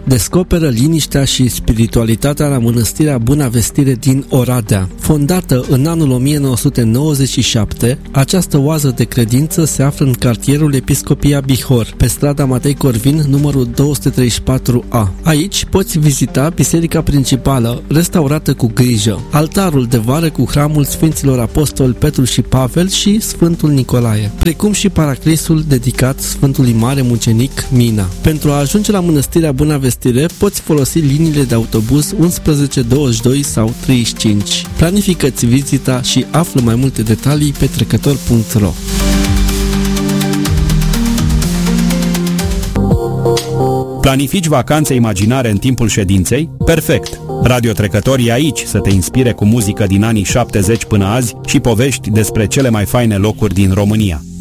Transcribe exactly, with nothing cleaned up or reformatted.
descoperă liniștea și spiritualitatea la Mănăstirea Buna Vestire din Oradea. Fondată în anul o mie nouă sute nouăzeci și șapte, această oază de credință se află în cartierul Episcopia Bihor, pe strada Matei Corvin, numărul două sute treizeci și patru A. Aici poți vizita biserica principală, restaurată cu grijă, altarul de vară cu hramul Sfinților Apostoli Petru și Pavel și Sfântul Nicolae, precum și paraclisul dedicat Sfântului Mare Mucenic Mina. Pentru a ajunge la Mănăstirea Buna Vestire, poți folosi liniile de autobuz unsprezece, douăzeci și doi sau treizeci și cinci. Planifică-ți vizita și află mai multe detalii pe trecător punct ro. Planifici vacanțe imaginare în timpul ședinței? Perfect! Radio Trecător e aici să te inspire cu muzică din anii șaptezeci până azi și povești despre cele mai faine locuri din România.